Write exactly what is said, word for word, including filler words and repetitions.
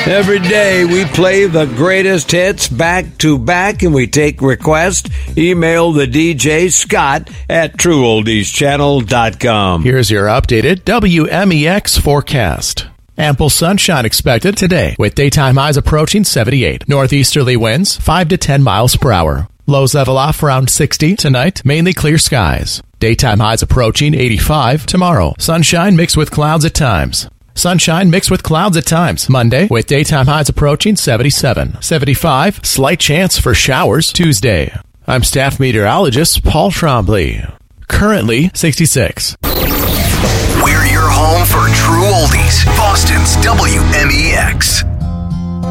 Every day we play the greatest hits back to back, and we take requests. Email the D J Scott at true oldies channel dot com. Here's your updated W M E X forecast. Ample sunshine expected today, with daytime highs approaching seventy-eight. Northeasterly winds five to ten miles per hour. Lows level off around sixty tonight, mainly clear skies. Daytime highs approaching eighty-five tomorrow. Sunshine mixed with clouds at times. Sunshine mixed with clouds at times Monday, with daytime highs approaching seventy-seven. seventy-five, slight chance for showers Tuesday. I'm staff meteorologist Paul Trombley. Currently sixty-six. We're your home for true oldies. Boston's W M E X.